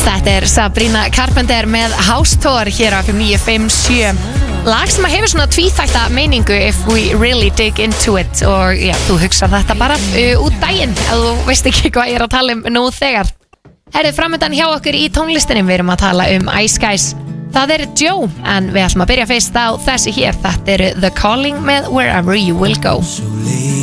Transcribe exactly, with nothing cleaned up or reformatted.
Þetta er Sabrina Carpenter með House Tour hér á F M níu fimm sjö. Lag sem hefur svona tvíþætta meiningu if we really dig into it. Og já, þú hugsar þetta bara uh, út daginn ef þú veist ekki hvað ég er að tala um nú þegar. Herðu, framöndan hjá okkur í tónlistinni, við erum að tala um Ice Guys. Það er Joe, en við ætlum að byrja fyrst á þessi hér. Þetta eru The Calling með Wherever You Will Go.